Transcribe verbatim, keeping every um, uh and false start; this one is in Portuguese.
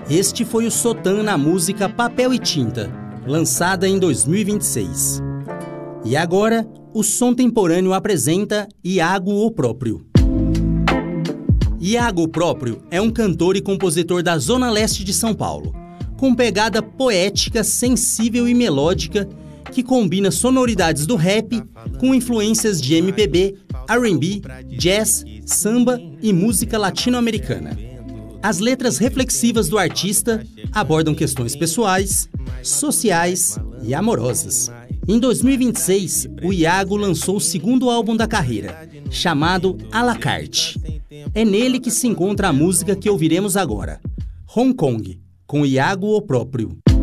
Este foi o Sotan na música Papel e Tinta, lançada em dois mil e vinte e seis. E agora, o Som Temporâneo apresenta Iago o Próprio. Iago o Próprio é um cantor e compositor da Zona Leste de São Paulo, com pegada poética, sensível e melódica, que combina sonoridades do rap com influências de M P B, R and B, jazz, samba e música latino-americana. As letras reflexivas do artista abordam questões pessoais, sociais e amorosas. Em dois mil e vinte e seis, o Iago lançou o segundo álbum da carreira, chamado A La Carte. É nele que se encontra a música que ouviremos agora, Hong Kong, com Iago o Próprio.